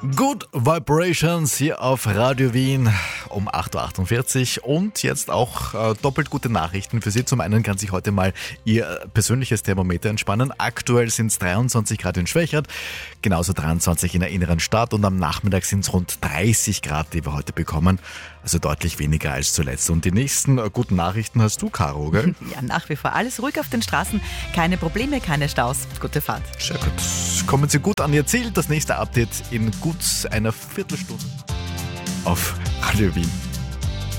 Good Vibrations hier auf Radio Wien um 8.48 Uhr und jetzt auch doppelt gute Nachrichten für Sie. Zum einen kann sich heute mal Ihr persönliches Thermometer entspannen. Aktuell sind es 23 Grad in Schwächert, genauso 23 in der inneren Stadt und am Nachmittag sind es rund 30 Grad, die wir heute bekommen. Also deutlich weniger als zuletzt. Und die nächsten guten Nachrichten hast du, Caro, gell? Ja, nach wie vor alles ruhig auf den Straßen. Keine Probleme, keine Staus. Gute Fahrt. Sehr gut. Kommen Sie gut an Ihr Ziel. Das nächste Update in gut einer Viertelstunde auf Radio Wien.